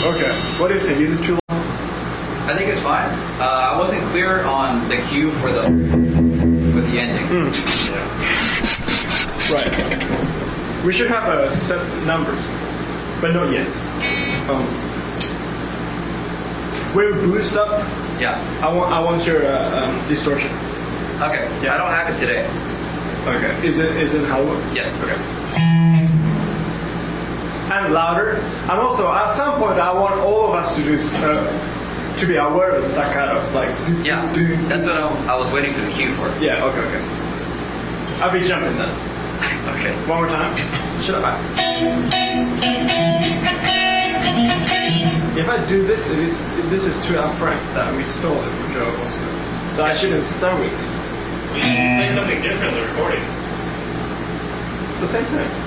Okay. What do you think? Is it too long? I think it's fine. I wasn't clear on the cue for the ending. Yeah. Right. We should have a set numbers, but not yet. Will boost up? Yeah. I want your distortion. Okay. Yeah. I don't have it today. Okay. Is it how? Yes. Okay. And louder. And also, at some point, I want all of us to do to be aware of that kind of like. Yeah. That's what I was waiting for the cue for. Yeah. Okay. I'll be jumping then. Okay. One more time. Shut up. If I do this, this is too upfront that we stole it from Joe also. So I shouldn't start with this. We play something different in the recording. The same thing.